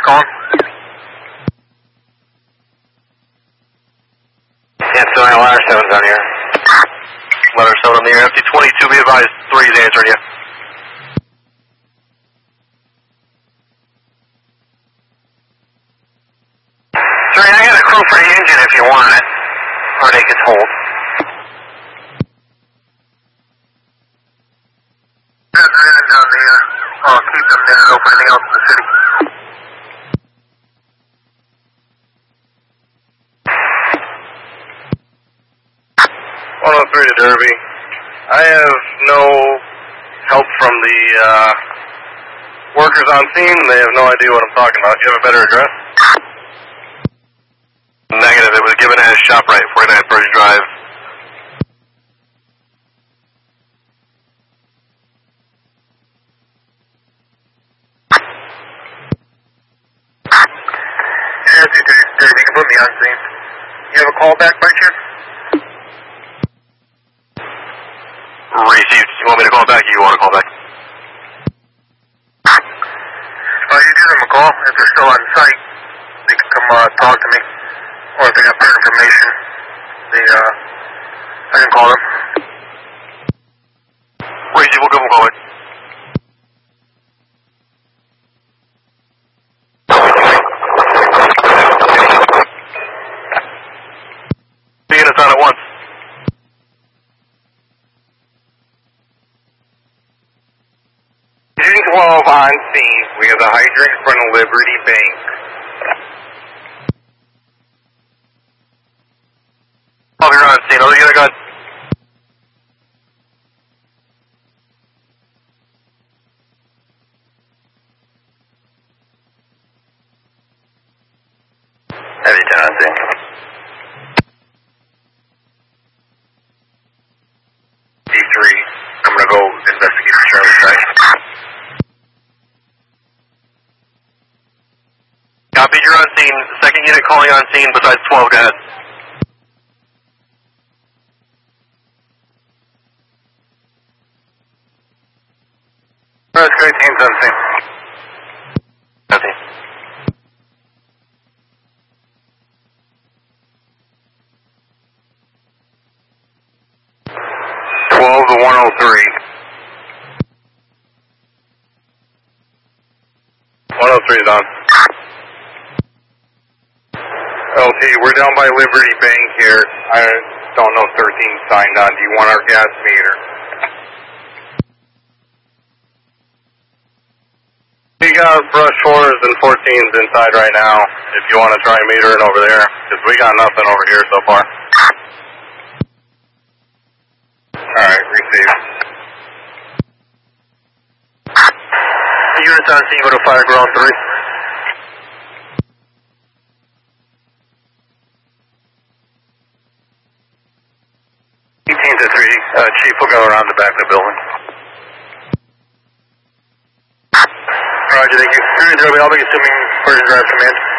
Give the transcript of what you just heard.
calling? Yeah, so ladder 7's on here. Ladder 7 on the air. FT22, be advised, 3's answering you. Sorry, I got a crew for the engine if you want it. Or they can hold. That's the engine on the air. I'll keep them there and open anything else in the city. To Derby. I have no help from the workers on scene. They have no idea what I'm talking about. Do you have a better address? Negative. It was given as ShopRite, 49 Pershing Drive. Nancy, Derby, you can put me on scene. You have a call back by chance? Received. You want me to call back or you want to call back? You give them a call. If they're still on site, they can come talk to me. Or if they got better information, I can call them. Received. We'll give them a call back. The unit's on at once. June 12 on scene. We have the hydrant in front of Liberty Bank. Oh, you're on scene. Oh, you're gonna go. Heavy 10 on scene. D3. I'm gonna go investigate the Charlie site. Copy, you're on scene. Second unit calling on scene besides 12, go ahead. That's good, team's on scene. Copy. To 103. 103 is on. LT, we're down by Liberty Bank here. I don't know if 13 signed on. Do you want our gas meter? We got brush 4s and 14s inside right now, if you want to try metering over there, because we got nothing over here so far. Alright, receive. Units on scene, go to fire ground 3. To 3, Chief will go around the back of the building. Roger, thank you. Derby, I'll be assuming Pershing Drive command.